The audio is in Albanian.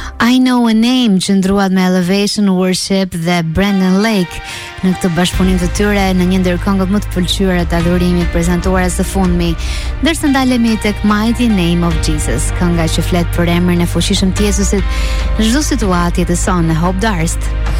I Know a Name që ndruat me Elevation Worship dhe Brandon Lake në këtë bashkëpunim të tyre në një ndër këngët më të pëlqyera të adhurimit prezantuara së fundmi, ndërsa ndalemi tek Mighty Name of Jesus, kënga që flet për emrin e fuqishëm të Jezusit në çdo situatë jetësore. Hope Darst.